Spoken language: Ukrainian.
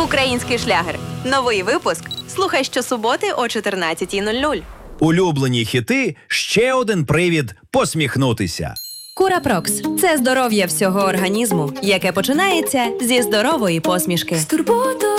Український шлягер. Новий випуск. Слухай щосуботи о 14:00. Улюблені хіти – ще один привід посміхнутися. Курапрокс – це здоров'я всього організму, яке починається зі здорової посмішки.